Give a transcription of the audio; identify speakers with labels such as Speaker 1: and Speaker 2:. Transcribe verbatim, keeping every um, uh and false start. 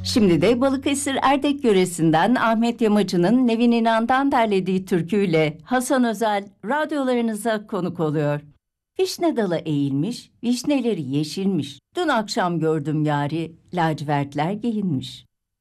Speaker 1: Şimdi de Balıkesir Erdek yöresinden Ahmet Yamacı'nın Nevin İnan'dan derlediği türküyle Hasan Özel radyolarınıza konuk oluyor. Vişne dalı eğilmiş, vişneleri yeşilmiş. Dün akşam gördüm yâri, lacivertler giyinmiş.